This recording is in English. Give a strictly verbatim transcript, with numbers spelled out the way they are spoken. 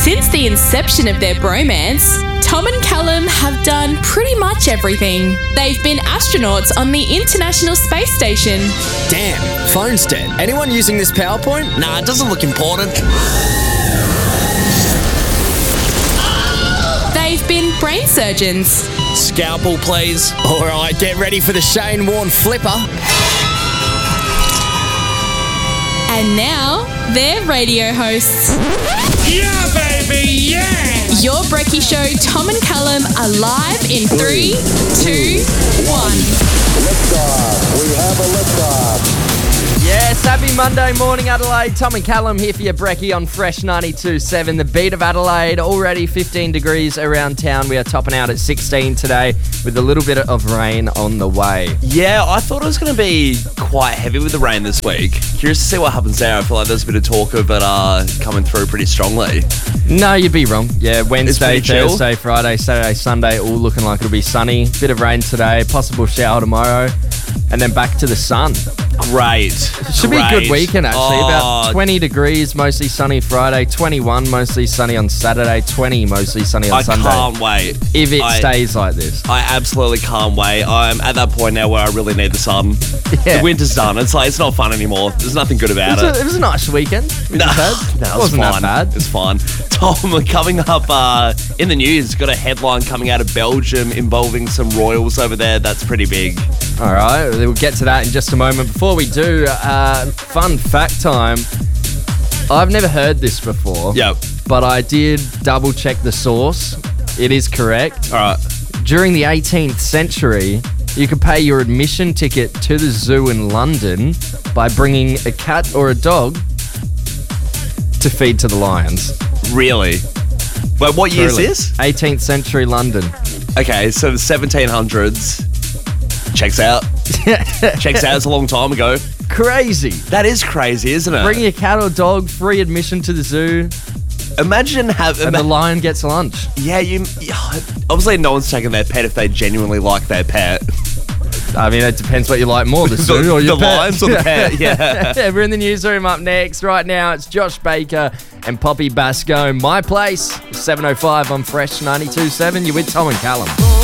Since the inception of their bromance, Tom and Callum have done pretty much everything. They've been astronauts on the International Space Station. Damn, phone's dead. Anyone using this PowerPoint? Nah, it doesn't look important. They've been brain surgeons. Scalpel, please. All right, get ready for the Shane Warne flipper. And now, they're radio hosts. Yeah, baby, yeah! Your Brekkie Show, Tom and Callum, are live in three, two, one. Liftoff. We have a liftoff. Yes, happy Monday morning, Adelaide. Tom and Callum here for your Brekkie on Fresh ninety-two point seven. The beat of Adelaide, already fifteen degrees around town. We are topping out at sixteen today with a little bit of rain on the way. Yeah, I thought it was going to be quite heavy with the rain this week. Curious to see what happens there. I feel like there's a bit of talk of it uh, coming through pretty strongly. No, you'd be wrong. Yeah, Wednesday, pretty chill. Thursday, Friday, Saturday, Sunday, all looking like it'll be sunny. Bit of rain today, possible shower tomorrow, and then back to the sun. Great. Should be a good weekend, actually. Oh. About twenty degrees, mostly sunny Friday, twenty-one, mostly sunny on Saturday, twenty, mostly sunny on I Sunday. can't wait. If it I, stays like this. I absolutely can't wait. I'm at that point now where I really need the sun. Yeah. The winter's done. It's like, it's not fun anymore. There's nothing good about It was, it. a, it was a nice weekend. We No, just had. no, It it wasn't fine. that bad. It's fine. Tom, coming up uh, in the news, got a headline coming out of Belgium involving some royals over there. That's pretty big. All right, we'll get to that in just a moment. Before we do, uh, fun fact time. I've never heard this before. Yep. But I did double check the source. It is correct. All right. During the eighteenth century, you could pay your admission ticket to the zoo in London by bringing a cat or a dog to feed to the lions. Really? Wait, what year is Truly. this? eighteenth century London. Okay, so the seventeen hundreds. Checks out. Checks out. It's a long time ago. Crazy. That is crazy, isn't it? Bring your cat or dog, free admission to the zoo, Imagine have. and Ima- the lion gets lunch. yeah, you. Yeah, obviously, no one's taking their pet if they genuinely like their pet. I mean, it depends what you like more, the zoo The- or your the pet. lions or the pet, yeah. Yeah, we're in the newsroom up next. Right now, it's Josh Baker and Poppy Basco. My Place, seven oh five on Fresh ninety-two point seven. You're with Tom and Callum.